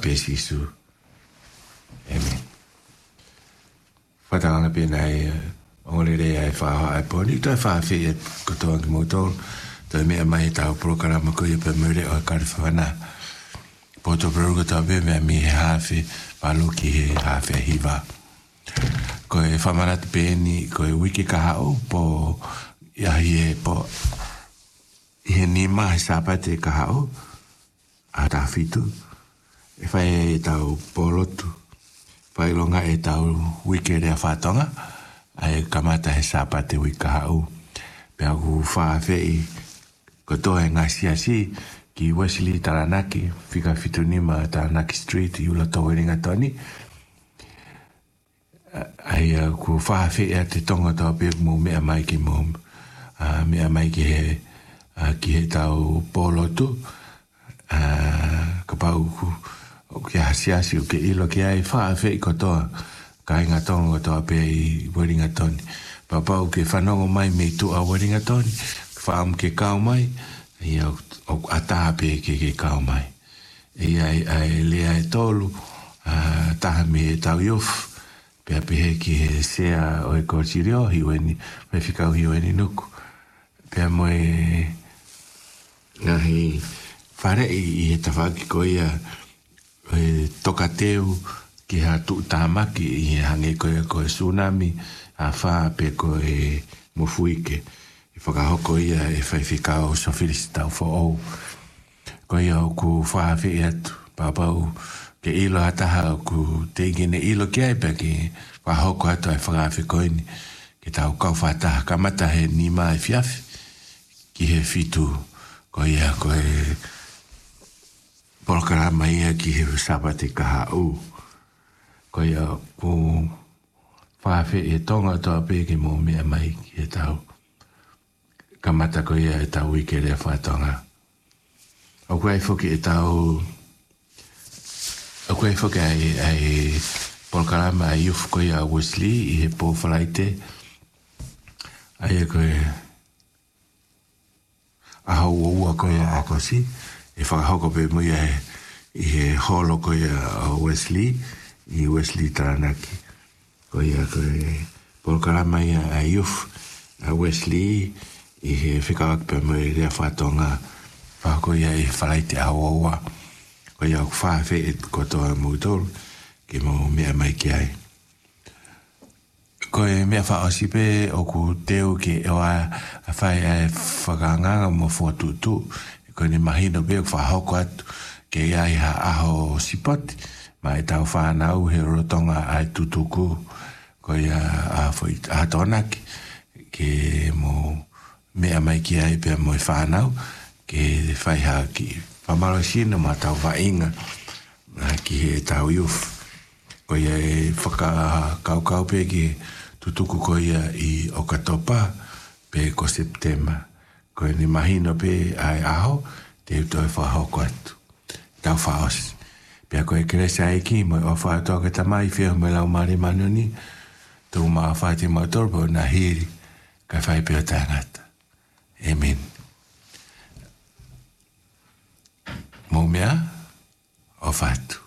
pesi su. Amen. Whatanga pena e ole rea e wha ai poni, toi wha whi e kotoa ki motoro, toi mea mai tau programa ko i pe mure o kare whana. Poto peruga tau pe mea mi he hawhi, palu ki he hawhi a hiva. Ko e whamanat pēni, ko e wiki ka hao, po iahi e po he nima he sapate ka hao, a ta fitu, e whai e tau polotu, whai longa e tau wiki rea whatonga, ai kamata he sapate wika hao. Pea ku whaafei, ko toa e ngasia si, ki Wesley Taranaki, whika fitunima Taranaki Street, i ula tau ringa toni. Ai ku whaafei a te tonga tau pek mo mea mai ki mo, mea mai ki he tau polotu, ka pau ku ki hasiasi o ke ilo ki ai whaafei ko toa, ka inga tonga toa pe i waringa toni. Papau ke whanongo mai me tu a waringa toni, whaam ke kau mai, ia o atape ke kau mai. Ia ai lea e tolu, taha me e tau iofu, pea pehe ki he sea o e kōtirio, hiweni, me whikau hiweni nuku. Pea moe ngahi whare i he tawhaki ko ia toka teu ki ha tu tāmaki i he hange ko e tsunami, a wha pe ko e mufuike. I whakahoko ia e whaiwhikau sofirisi tau whaou. Ko ia o ku whaafi atu, papau ke ilo ataha o ku teigene ilo ki ai pe ki whahoko atu ai whakaafi koini. Ke tau kau whataha kamata he nima e fiafi, ki he fitu ko ia ko e porokarama ia ki he sabate kaha u. Ko ia ku whaafi e tonga toa pe ki mo mea mai ki he tau. Kamata ko ia e tau ike rea whatonga. O koe whoki e tau... O koe whoki ai polokarama ai ufu ko ia Wesley i he pōwhalaite. Ai e koe... Aho ua ko ia a kosi. E whakahoko pe mo ia i he holo ko ia Wesley. I Wesley Taranaki. Ko ia koe polokarama ia ai ufu a Wesley i he whikawak pe mo i rea whatonga. Ko ia e whalaite a wawa. Ko ia o whawhe e kotoa mūtoro ki mo mea mai ki ai. Ko e mea whaosi pe o ku teo ki e wa a whai e whakanganga mo whuatutu. Ko ni mahino pe o whahoko atu ke ia i ha aho sipoti. Ma e tau whanau he rotonga ai tutuku. Ko ia a tonaki ke mo mea mai ki ai pe mo i whanau. Ke whaiha ki whamarosina ma tau whainga ki he tau iufu. Ko ia e whakakaukau pe ki tutuku ko ia i Okatopa pe ko Septemba. Ko ni mahino pe ai aho te utoi whahoko atu. Tau whaosi. Pea ko e keresa e ki mo o whaatoa ke tamai whia me lau mare manoni tō maa whaati matorpo na hiri ka whai peo tangata. Amen. Mo mea o fatu.